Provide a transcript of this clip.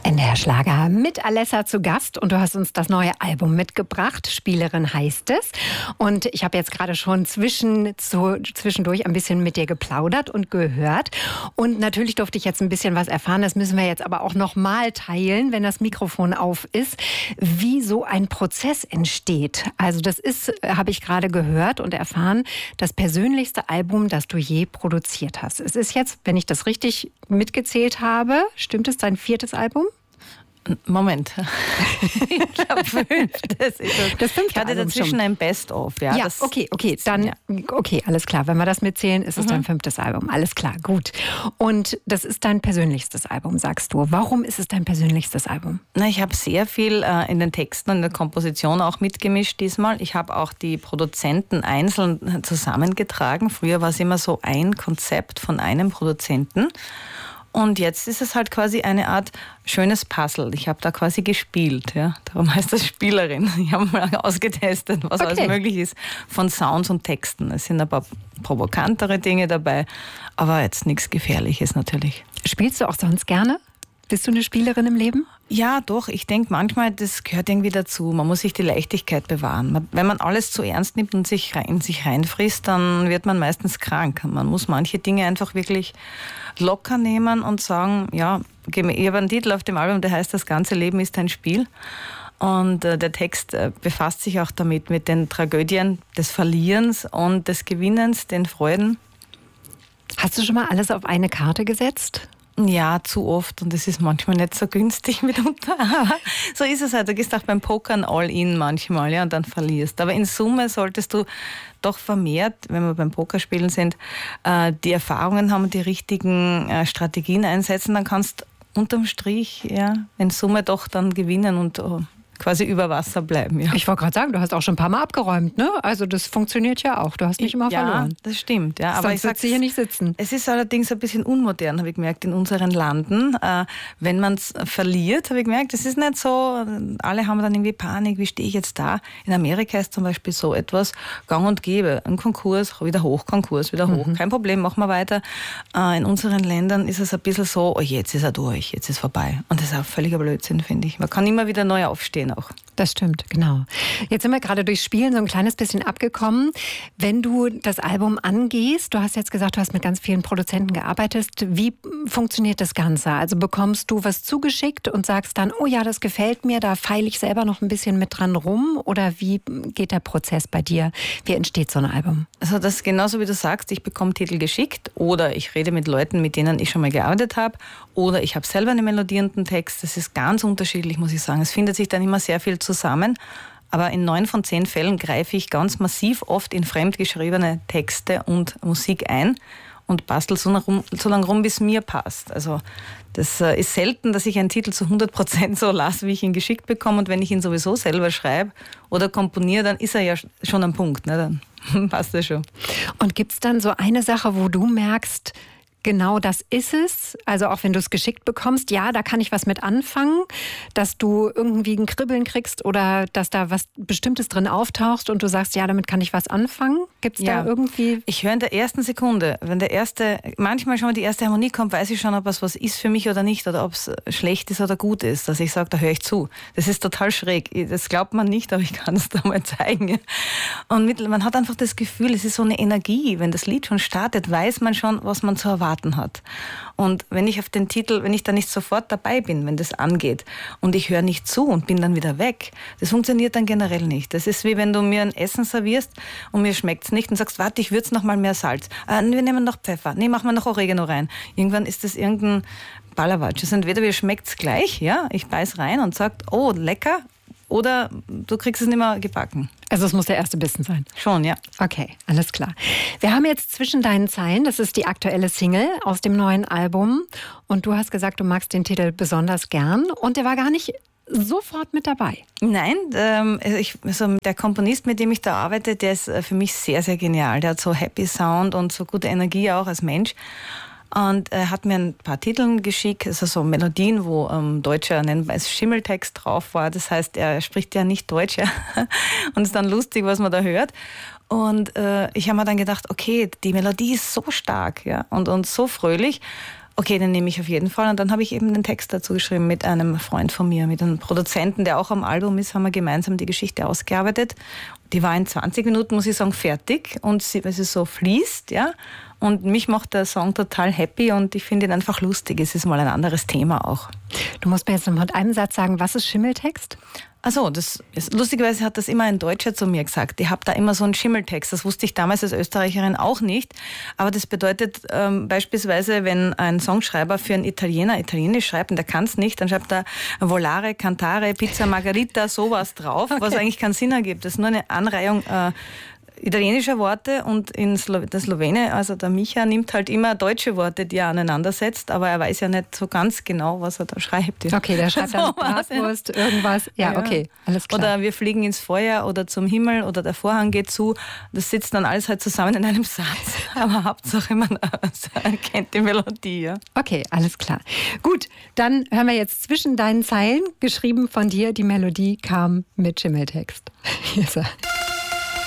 NDR Schlager mit Alessa zu Gast und du hast uns das neue Album mitgebracht. Spielerin heißt es. Und ich habe jetzt gerade schon zwischendurch ein bisschen mit dir geplaudert und gehört. Und natürlich durfte ich jetzt ein bisschen was erfahren. Das müssen wir jetzt aber auch nochmal teilen, wenn das Mikrofon auf ist, wie so ein Prozess entsteht. Also das ist, habe ich gerade gehört und erfahren, das persönlichste Album, das du je produziert hast. Es ist jetzt, wenn ich das richtig mitgezählt habe, stimmt es, dein 4. Album? Moment. Ich glaube 5. Das 5. Ich hatte dazwischen schon ein Best-of. Ja, okay. Dann, okay, alles klar. Wenn wir das mitzählen, ist es dein 5. Album. Alles klar, gut. Und das ist dein persönlichstes Album, sagst du. Warum ist es dein persönlichstes Album? Ich habe sehr viel in den Texten und in der Komposition auch mitgemischt diesmal. Ich habe auch die Produzenten einzeln zusammengetragen. Früher war es immer so ein Konzept von einem Produzenten. Und jetzt ist es halt quasi eine Art schönes Puzzle. Ich habe da quasi gespielt. Ja? Darum heißt das Spielerin. Ich habe mal ausgetestet, was alles möglich ist von Sounds und Texten. Es sind ein paar provokantere Dinge dabei, aber jetzt nichts Gefährliches natürlich. Spielst du auch sonst gerne? Bist du eine Spielerin im Leben? Ja, doch. Ich denke manchmal, das gehört irgendwie dazu. Man muss sich die Leichtigkeit bewahren. Wenn man alles zu ernst nimmt und in sich reinfrisst, dann wird man meistens krank. Man muss manche Dinge einfach wirklich locker nehmen und sagen, ja, ich habe einen Titel auf dem Album, der heißt, das ganze Leben ist ein Spiel. Und der Text befasst sich auch damit, mit den Tragödien des Verlierens und des Gewinnens, den Freuden. Hast du schon mal alles auf eine Karte gesetzt? Ja, zu oft und es ist manchmal nicht so günstig mitunter. So ist es halt. Du gehst auch beim Pokern all in manchmal, ja, und dann verlierst. Aber in Summe solltest du doch vermehrt, wenn wir beim Pokerspielen sind, die Erfahrungen haben und die richtigen Strategien einsetzen, dann kannst du unterm Strich ja, in Summe doch dann gewinnen und quasi über Wasser bleiben. Ja. Ich wollte gerade sagen, du hast auch schon ein paar Mal abgeräumt, ne? Also das funktioniert ja auch. Du hast nicht immer verloren. Ja, das stimmt. Ja. Aber ich sag hier nicht sitzen. Es ist allerdings ein bisschen unmodern, habe ich gemerkt, in unseren Landen. Wenn man es verliert, habe ich gemerkt, es ist nicht so, alle haben dann irgendwie Panik, wie stehe ich jetzt da? In Amerika ist zum Beispiel so etwas gang und gäbe. Ein Konkurs, wieder hoch, Konkurs, wieder hoch. Kein Problem, machen wir weiter. In unseren Ländern ist es ein bisschen so, oh, jetzt ist er durch, jetzt ist vorbei. Und das ist auch völliger Blödsinn, finde ich. Man kann immer wieder neu aufstehen auch. Das stimmt, genau. Jetzt sind wir gerade durchs Spielen so ein kleines bisschen abgekommen. Wenn du das Album angehst, du hast jetzt gesagt, du hast mit ganz vielen Produzenten gearbeitet. Wie funktioniert das Ganze? Also bekommst du was zugeschickt und sagst dann, oh ja, das gefällt mir, da feile ich selber noch ein bisschen mit dran rum? Oder wie geht der Prozess bei dir? Wie entsteht so ein Album? Also das ist genauso wie du sagst, ich bekomme Titel geschickt oder ich rede mit Leuten, mit denen ich schon mal gearbeitet habe oder ich habe selber eine Melodie und einen Text. Das ist ganz unterschiedlich, muss ich sagen. Es findet sich dann immer sehr viel zusammen. Aber in 9 von 10 Fällen greife ich ganz massiv oft in fremdgeschriebene Texte und Musik ein und bastel so lange rum, wie es mir passt. Also das ist selten, dass ich einen Titel zu 100% so lasse, wie ich ihn geschickt bekomme. Und wenn ich ihn sowieso selber schreibe oder komponiere, dann ist er ja schon am Punkt. Ne? Dann passt er schon. Und gibt es dann so eine Sache, wo du merkst, genau das ist es, also auch wenn du es geschickt bekommst, ja, da kann ich was mit anfangen, dass du irgendwie ein Kribbeln kriegst oder dass da was Bestimmtes drin auftaucht und du sagst, ja, damit kann ich was anfangen? Gibt es da irgendwie? Ich höre in der ersten Sekunde, wenn manchmal schon die erste Harmonie kommt, weiß ich schon, ob es was ist für mich oder nicht oder ob es schlecht ist oder gut ist, dass ich sage, da höre ich zu. Das ist total schräg. Das glaubt man nicht, aber ich kann es da mal zeigen. Und man hat einfach das Gefühl, es ist so eine Energie. Wenn das Lied schon startet, weiß man schon, was man zu erwarten hat. Und wenn ich auf den Titel, wenn ich da nicht sofort dabei bin, wenn das angeht und ich höre nicht zu und bin dann wieder weg, das funktioniert dann generell nicht. Das ist wie wenn du mir ein Essen servierst und mir schmeckt es nicht und sagst, warte, ich würze noch mal mehr Salz. Wir nehmen noch Pfeffer. Nee, machen wir noch Oregano rein. Irgendwann ist das irgendein Ballerwatsch. Also entweder mir schmeckt es gleich, ja, ich beiß rein und sag, oh, lecker, oder du kriegst es nicht mehr gebacken. Also es muss der erste Bissen sein? Schon, ja. Okay, alles klar. Wir haben jetzt zwischen deinen Zeilen, das ist die aktuelle Single aus dem neuen Album. Und du hast gesagt, du magst den Titel besonders gern. Und der war gar nicht sofort mit dabei. Nein, der Komponist, mit dem ich da arbeite, der ist für mich sehr, sehr genial. Der hat so Happy Sound und so gute Energie auch als Mensch. Und er hat mir ein paar Titel geschickt, also so Melodien, wo deutscher nennenweise Schimmeltext drauf war. Das heißt, er spricht ja nicht Deutsch. Ja. Und es ist dann lustig, was man da hört. Und ich habe mir dann gedacht, okay, die Melodie ist so stark, ja, und so fröhlich. okay, den nehme ich auf jeden Fall. Und dann habe ich eben den Text dazu geschrieben mit einem Freund von mir, mit einem Produzenten, der auch am Album ist, haben wir gemeinsam die Geschichte ausgearbeitet. Die war in 20 Minuten, muss ich sagen, fertig und weil sie so fließt, ja. Und mich macht der Song total happy und ich finde ihn einfach lustig. Es ist mal ein anderes Thema auch. Du musst mir jetzt noch mit einem Satz sagen, was ist Schimmeltext? Also, lustigerweise hat das immer ein Deutscher zu mir gesagt. Ich habe da immer so einen Schimmeltext. Das wusste ich damals als Österreicherin auch nicht. Aber das bedeutet beispielsweise, wenn ein Songschreiber für einen Italiener Italienisch schreibt und der kann es nicht, dann schreibt er Volare, Cantare, Pizza, Margarita, sowas drauf, okay. Was eigentlich keinen Sinn ergibt. Das ist nur eine Anreihung italienischer Worte und der Slowene, also der Micha, nimmt halt immer deutsche Worte, die er aneinander setzt, aber er weiß ja nicht so ganz genau, was er da schreibt. Okay, der schreibt dann Bratwurst, irgendwas. Ja, okay, alles klar. Oder wir fliegen ins Feuer oder zum Himmel oder der Vorhang geht zu. Das sitzt dann alles halt zusammen in einem Satz. Aber Hauptsache, man kennt die Melodie. Ja. Okay, alles klar. Gut, dann hören wir jetzt zwischen deinen Zeilen, geschrieben von dir, die Melodie kam mit Schimmeltext. Hier ist er.